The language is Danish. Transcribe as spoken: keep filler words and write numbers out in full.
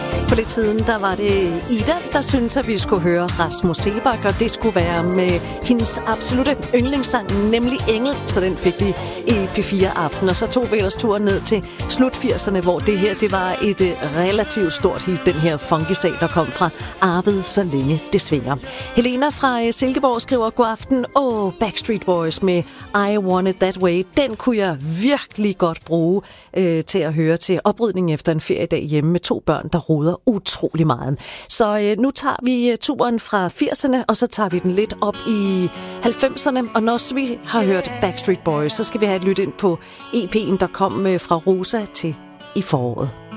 For lidt siden, der var det Ida, der syntes, at vi skulle høre Rasmus Seebach, og det skulle være med hendes absolutte yndlingssang, nemlig Engel. Så den fik vi i P fire Aften, og så tog vi ellers turen ned til slut firserne, hvor det her, det var et relativt stort hit, den her funky-sag, der kom fra Arved, så længe det svinger. Helena fra Silkeborg skriver, god aften, åh, oh, Backstreet Boys med I Want It That Way, den kunne jeg virkelig godt bruge øh, til at høre til oprydning efter en feriedag hjemme med to børn, der roder utrolig meget. Så øh, nu tager vi øh, turen fra firserne, og så tager vi den lidt op i halvfemserne, og når vi har hørt Backstreet Boys, så skal vi have et lyt ind på E P'en, der kom øh, fra Rosa til i foråret.